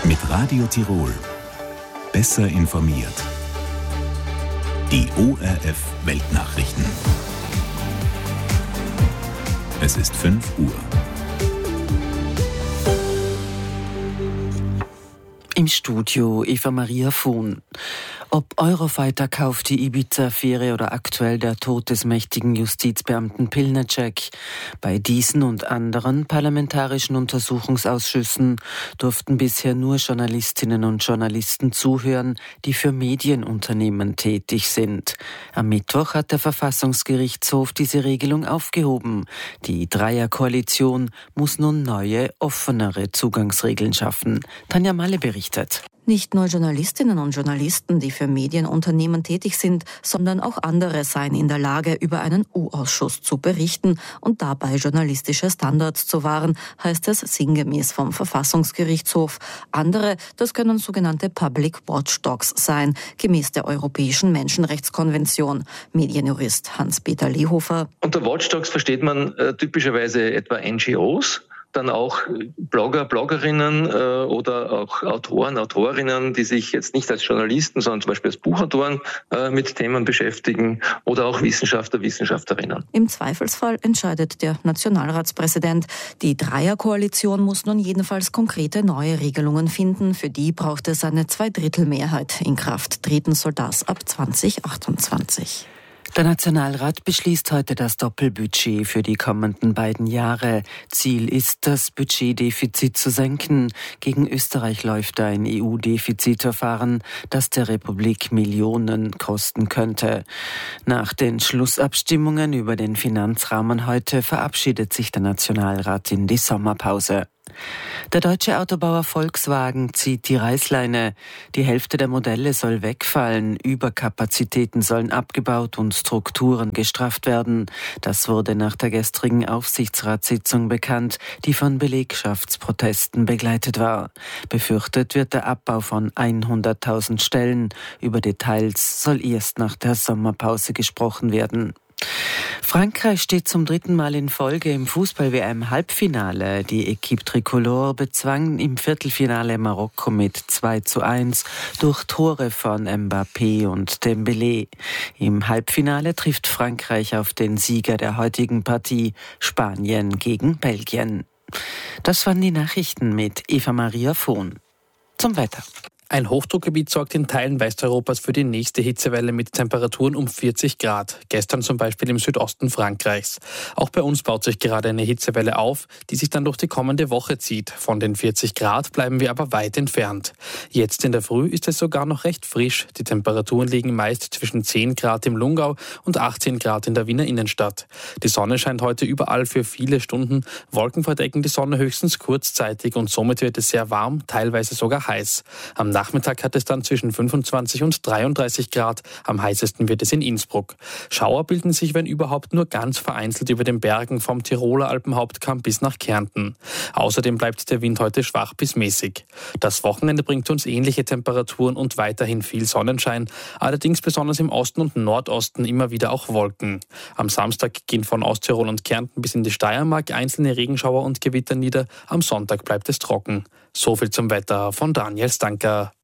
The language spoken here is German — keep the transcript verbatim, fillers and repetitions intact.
Mit Radio Tirol. Besser informiert. Die O R F Weltnachrichten. Es ist fünf Uhr. Im Studio Eva Maria Fuhn. Ob Eurofighter kauft die Ibiza-Affäre oder aktuell der Tod des mächtigen Justizbeamten Pilnacek. Bei diesen und anderen parlamentarischen Untersuchungsausschüssen durften bisher nur Journalistinnen und Journalisten zuhören, die für Medienunternehmen tätig sind. Am Mittwoch hat der Verfassungsgerichtshof diese Regelung aufgehoben. Die Dreierkoalition muss nun neue, offenere Zugangsregeln schaffen. Tanja Malle berichtet. Nicht nur Journalistinnen und Journalisten, die für Medienunternehmen tätig sind, sondern auch andere seien in der Lage, über einen U-Ausschuss zu berichten und dabei journalistische Standards zu wahren, heißt es sinngemäß vom Verfassungsgerichtshof. Andere, das können sogenannte Public Watchdogs sein, gemäß der Europäischen Menschenrechtskonvention. Medienjurist Hans-Peter Lehofer. Unter Watchdogs versteht man äh, typischerweise etwa N G Os. Dann auch Blogger, Bloggerinnen äh, oder auch Autoren, Autorinnen, die sich jetzt nicht als Journalisten, sondern zum Beispiel als Buchautoren äh, mit Themen beschäftigen oder auch Wissenschaftler, Wissenschaftlerinnen. Im Zweifelsfall entscheidet der Nationalratspräsident. Die Dreierkoalition muss nun jedenfalls konkrete neue Regelungen finden. Für die braucht es eine Zweidrittelmehrheit. In Kraft treten soll das ab zwanzig achtundzwanzig. Der Nationalrat beschließt heute das Doppelbudget für die kommenden beiden Jahre. Ziel ist, das Budgetdefizit zu senken. Gegen Österreich läuft ein E U-Defizitverfahren, das der Republik Millionen kosten könnte. Nach den Schlussabstimmungen über den Finanzrahmen heute verabschiedet sich der Nationalrat in die Sommerpause. Der deutsche Autobauer Volkswagen zieht die Reißleine. Die Hälfte der Modelle soll wegfallen, Überkapazitäten sollen abgebaut und Strukturen gestrafft werden. Das wurde nach der gestrigen Aufsichtsratssitzung bekannt, die von Belegschaftsprotesten begleitet war. Befürchtet wird der Abbau von hunderttausend Stellen. Über Details soll erst nach der Sommerpause gesprochen werden. Frankreich steht zum dritten Mal in Folge im Fußball-W M-Halbfinale. Die Équipe Tricolore bezwang im Viertelfinale Marokko mit zwei zu eins durch Tore von Mbappé und Dembélé. Im Halbfinale trifft Frankreich auf den Sieger der heutigen Partie, Spanien gegen Belgien. Das waren die Nachrichten mit Eva Maria Fuhn. Zum Wetter. Ein Hochdruckgebiet sorgt in Teilen Westeuropas für die nächste Hitzewelle mit Temperaturen um vierzig Grad. Gestern zum Beispiel im Südosten Frankreichs. Auch bei uns baut sich gerade eine Hitzewelle auf, die sich dann durch die kommende Woche zieht. Von den vierzig Grad bleiben wir aber weit entfernt. Jetzt in der Früh ist es sogar noch recht frisch. Die Temperaturen liegen meist zwischen zehn Grad im Lungau und achtzehn Grad in der Wiener Innenstadt. Die Sonne scheint heute überall für viele Stunden. Wolken verdecken die Sonne höchstens kurzzeitig und somit wird es sehr warm, teilweise sogar heiß. Am Nachmittag hat es dann zwischen fünfundzwanzig und dreiunddreißig Grad. Am heißesten wird es in Innsbruck. Schauer bilden sich, wenn überhaupt, nur ganz vereinzelt über den Bergen vom Tiroler Alpenhauptkamm bis nach Kärnten. Außerdem bleibt der Wind heute schwach bis mäßig. Das Wochenende bringt uns ähnliche Temperaturen und weiterhin viel Sonnenschein. Allerdings besonders im Osten und Nordosten immer wieder auch Wolken. Am Samstag gehen von Osttirol und Kärnten bis in die Steiermark einzelne Regenschauer und Gewitter nieder. Am Sonntag bleibt es trocken. So viel zum Wetter von Daniel Stanker.